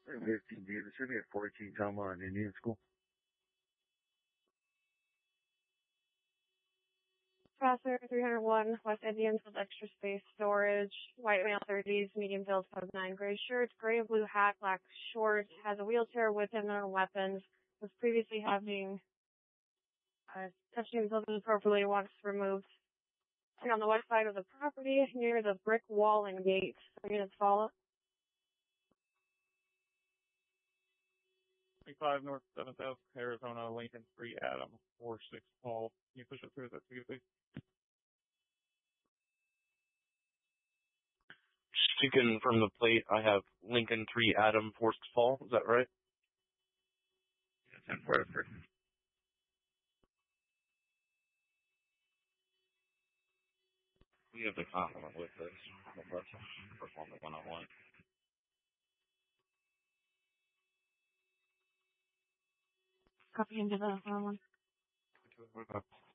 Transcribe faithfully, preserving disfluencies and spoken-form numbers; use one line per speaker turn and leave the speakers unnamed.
fifteen B, there should be a fourteen Thelma on Indian School.
Passer three hundred one, West Indian Field Extra Space Storage, white male thirties, medium build, five nine, gray shirt, gray and blue hat, black shorts, has a wheelchair with him, no weapons, was previously having, uh, touching buildings appropriately, wants removed. And on the west side of the property, near the brick wall and gate, so units follow.
twenty-five North seventh Ave, Arizona, Lincoln three, Adam, four six Paul. Can you push it through that to you, please?
Speaking from the plate, I have Lincoln three, Adam, four six Paul. Is that right?
Yeah, ten four three.
We have the compliment with this. Perform the one on one.
Copy into the one.